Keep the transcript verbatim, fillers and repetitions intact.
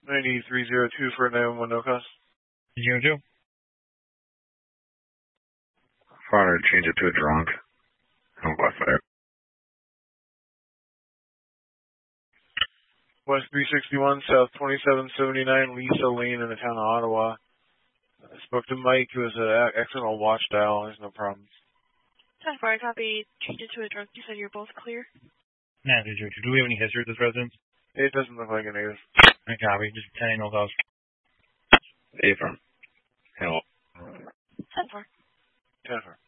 ninety-three oh two for nine one one no cost. You do? Fire, change it to a drunk. Oh, by fire. West three sixty-one, South twenty-seven seventy-nine, Lisa Lane in the town of Ottawa. I spoke to Mike, who has an accidental watch dial. There's no problems. ten four, I copy. Change it to a drunk. You said you're both clear? Nah, do we have any history with this residence? It doesn't look like it is. I copy. Just ten no calls. Affirm. Hello. ten four. ten four.